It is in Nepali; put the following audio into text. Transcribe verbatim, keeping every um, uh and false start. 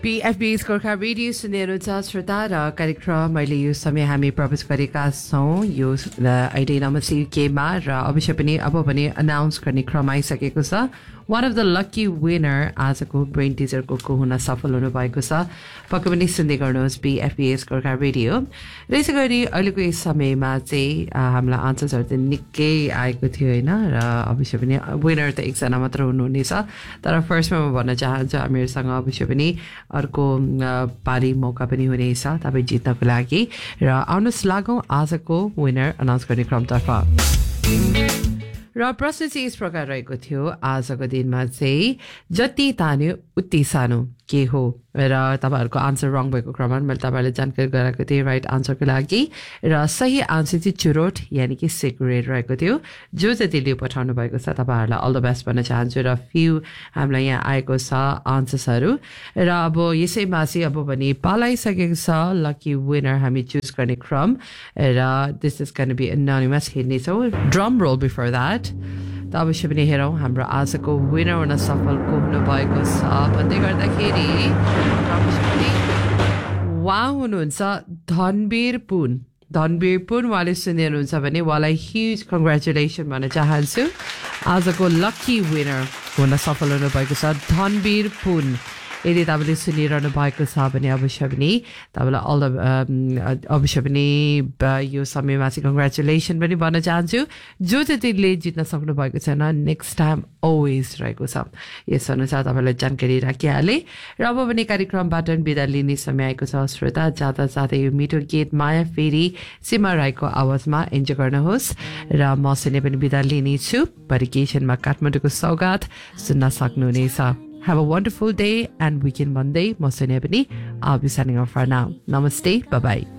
बीएफबी गोर्खा रेडियो सुनेर श्रोता र कार्यक्रम अहिले यो समय हामी प्रवेश गरेका छौँ यो अहिले नमस्ते केमा र अवश्य पनि अब पनि अनाउन्स गर्ने क्रम आइसकेको छ one of the lucky winner आजको ब्रेन टिजरको को हुन सफल हुनुभएको छ पक्कै पनि सुन्दै गर्नुहोस् बीएफबीएस गोर्खा रेडियो र यसै गरी अहिलेको यस समयमा चाहिँ हामीलाई आन्सर्सहरू चाहिँ निकै आएको थियो होइन र अवश्य पनि विनर त एकजना मात्र हुनुहुनेछ तर फर्स्टमा म भन्न चाहन्छु हामीहरूसँग अवश्य पनि अर्को पारी मौका पनि हुनेछ तपाईँ जित्नको लागि र आउनुहोस् लागौँ आजको विनर अनाउन्स गर्ने क्रमतर्फ र प्रश्न चाहिँ यस प्रकार रहेको थियो आजको दिनमा चाहिँ जति तान्यो उति सानो के हो र तपाईँहरूको आन्सर रङ भएको क्रममा मैले तपाईँहरूलाई जानकारी गराएको थिएँ राइट आन्सरको लागि र सही आन्सर चाहिँ चुरोट यानि कि सेक्युरेट रहेको थियो जो जतिले पठाउनु भएको छ तपाईँहरूलाई अल द बेस्ट भन्न चाहन्छु र फ्यु हामीलाई यहाँ आएको छ आन्सर्सहरू र अब यसैमा चाहिँ अब भने पालाइसकेको छ लकी विनर हामी चुज गर्ने क्रम र this is can be anonymous हेर्नेछौँ ड्रम रोल बिफोर द्याट त अवश्य पनि हेरौँ हाम्रो आजको विनर हुन सफल को हुनुभएको छ भन्दै गर्दाखेरि उहाँ हुनुहुन्छ धनवीर पुन धनवीर पुन उहाँले सुनिरहनुहुन्छ भने उहाँलाई ह्युज कङ्ग्रेचुलेसन भन्न चाहन्छु आजको लकी विनर हुन सफल हुनुभएको छ धनवीर पुन यदि तपाईँले सुनिरहनु भएको छ भने अवश्य पनि तपाईँलाई अल द अवश्य पनि यो समयमा चाहिँ कङ्ग्रेचुलेसन पनि भन्न चाहन्छु जो जतिले जित्न सक्नु भएको छैन नेक्स्ट टाइम अलवेज रहेको छ यस अनुसार तपाईँलाई जानकारी राखिहालेँ र अब भने कार्यक्रमबाट बिदा लिने समय आएको छ श्रोता जाँदा जाँदै यो मिठो गीत माया फेरि सीमा राईको आवाजमा इन्जोय गर्नुहोस् र म सुने पनि बिदा लिनेछु भरिकेसनमा काठमाडौँको सौगात सुन्न सक्नुहुनेछ Have a wonderful day and weekend Monday. I'll be signing off for now. Namaste. Bye-bye.